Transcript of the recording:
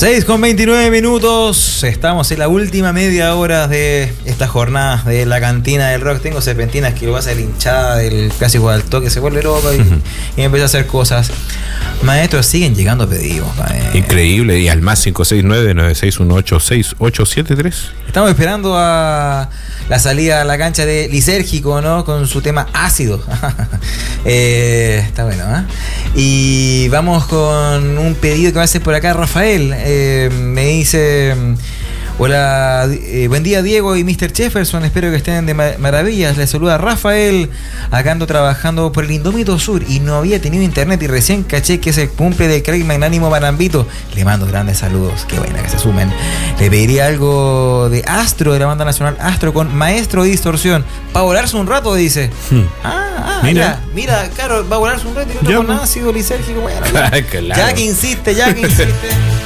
6:29. Estamos en la última media hora de esta jornada de la cantina del rock. Tengo serpentinas que lo va a hacer hinchada del clásico al toque, se vuelve loco y empieza a hacer cosas. Maestros, siguen llegando pedidos. Increíble, y al más 569-9618-6873. Estamos esperando a la salida a la cancha de Lisérgico, ¿no? Con su tema ácido. Está bueno, ¿eh? Y vamos con un pedido que va a hacer por acá Rafael. Me dice: hola, buen día Diego y Mr. Jefferson, espero que estén de maravillas. Les saluda Rafael. Acá ando trabajando por el Indómito Sur y no había tenido internet y recién caché que es el cumple de Craig Magnánimo Barambito. Le mando grandes saludos, qué buena que se sumen. Le pediría algo de Astro, de la banda nacional Astro, con Maestro Distorsión, para volarse un rato, dice. Mira, claro, va a volarse un rato y no con ácido lisérgico. Bueno, ya que insiste.